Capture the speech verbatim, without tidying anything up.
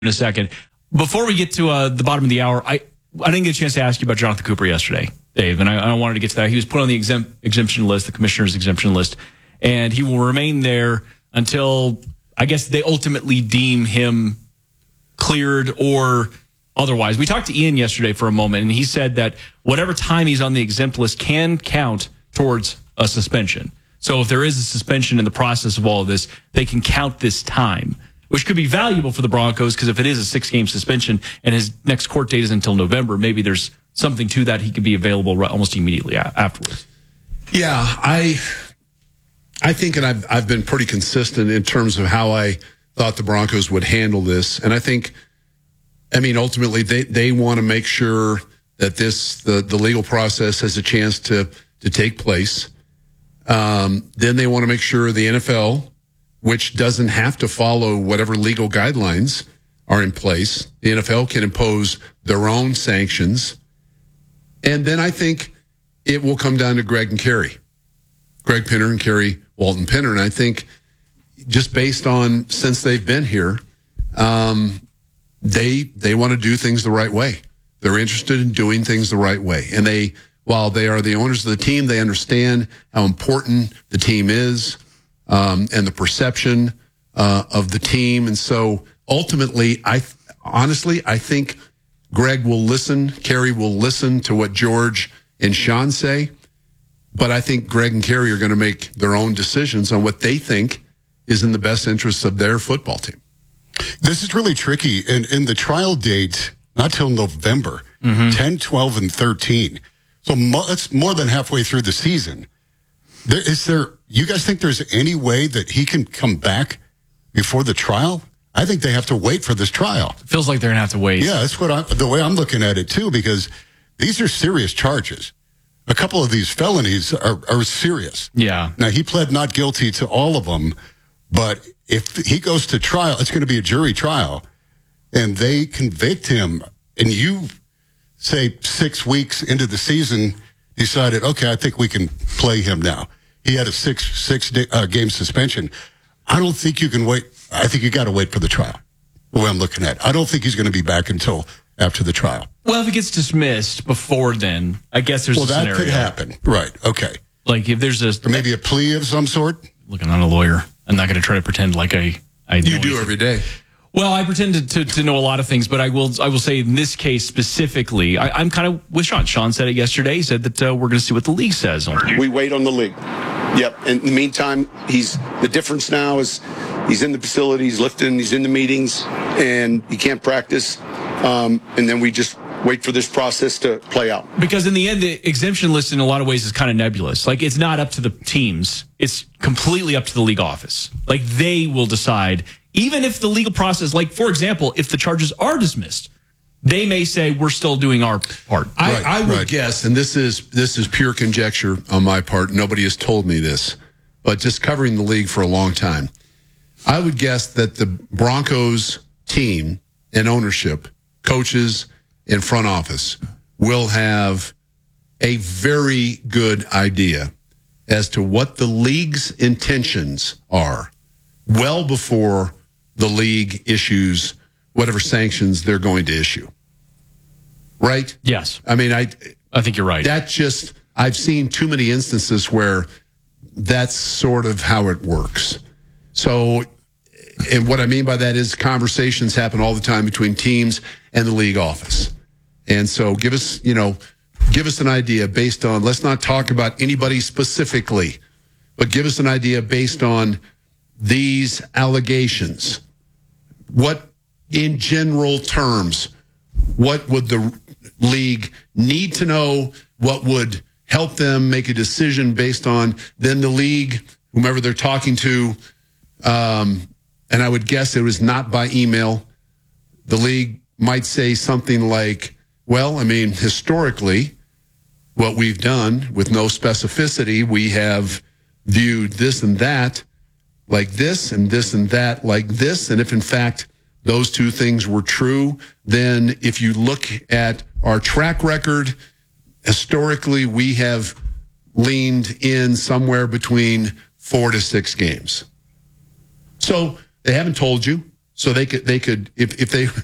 in a second. Before we get to uh, the bottom of the hour, I, I didn't get a chance to ask you about Jonathan Cooper yesterday, Dave, and I, I wanted to get to that. He was put on the exempt, exemption list, the commissioner's exemption list, and he will remain there until, I guess, they ultimately deem him cleared or otherwise. We talked to Ian yesterday for a moment, and he said that whatever time he's on the exempt list can count towards a suspension. So if there is a suspension in the process of all of this, they can count this time, which could be valuable for the Broncos, because if it is a six-game suspension and his next court date is until November, maybe there's something to that. He could be available right, almost immediately afterwards. Yeah, I I think, and I've, I've been pretty consistent in terms of how I thought the Broncos would handle this. And I think, I mean, ultimately, they, they want to make sure that this the, the legal process has a chance to, to take place. Um, then they want to make sure the N F L, which doesn't have to follow whatever legal guidelines are in place, the N F L can impose their own sanctions. And then I think it will come down to Greg and Kerry, Greg Pinner and Kerry Walton Pinner. And I think just based on since they've been here, um, they they want to do things the right way. They're interested in doing things the right way. And they, while they are the owners of the team, they understand how important the team is um, and the perception uh, of the team. And so ultimately, I honestly, I think Greg will listen, Kerry will listen to what George and Sean say, but I think Greg and Kerry are going to make their own decisions on what they think is in the best interests of their football team. This is really tricky. And in the trial date, not till November, mm-hmm. ten, twelve, and thirteen. So mo- that's more than halfway through the season. There, is there, you guys think there's any way that he can come back before the trial? I think they have to wait for this trial. It feels like they're going to have to wait. Yeah, that's what I, the way I'm looking at it, too, because these are serious charges. A couple of these felonies are, are serious. Yeah. Now, he pled not guilty to all of them, but if he goes to trial, it's going to be a jury trial, and they convict him, and you say six weeks into the season decided, okay, I think we can play him now. He had a six six day, uh, game suspension. I don't think you can wait. I think you got to wait for the trial. The way I'm looking at it. I don't think he's going to be back until after the trial. Well, if it gets dismissed before then, I guess there's well, a that scenario. could happen. Right. Okay. Like if there's a... Or maybe a plea of some sort? Look, I'm not a lawyer. I'm not going to try to pretend like I... I you know do anything. every day. Well, I pretend to, to, to know a lot of things, but I will I will say in this case specifically, I, I'm kind of with Sean. Sean said it yesterday. He said that uh, we're going to see what the league says on it. We wait on the league. Yep. In the meantime, he's the difference now is he's in the facility, he's lifting, he's in the meetings, and he can't practice. Um, and then we just wait for this process to play out. Because in the end, the exemption list in a lot of ways is kind of nebulous. Like, it's not up to the teams. It's completely up to the league office. Like, they will decide, even if the legal process, like, for example, if the charges are dismissed, they may say, we're still doing our part. I, Right, I would right. guess, and this is this is pure conjecture on my part. Nobody has told me this, but just covering the league for a long time, I would guess that the Broncos team and ownership, coaches and front office will have a very good idea as to what the league's intentions are well before the league issues whatever sanctions they're going to issue. Right? Yes. I mean, I I think you're right. That just, I've seen too many instances where that's sort of how it works. So, and what I mean by that is conversations happen all the time between teams and the league office. And so give us, you know, give us an idea based on, let's not talk about anybody specifically, but give us an idea based on these allegations. What, in general terms, what would the league need to know? What would help them make a decision based on then the league, whomever they're talking to, um, and I would guess it was not by email. The league might say something like, well, I mean, historically, what we've done with no specificity, we have viewed this and that like this and this and that like this. And if in fact those two things were true, then if you look at our track record, historically, we have leaned in somewhere between four to six games. So they haven't told you. So they could, they could, if, if they,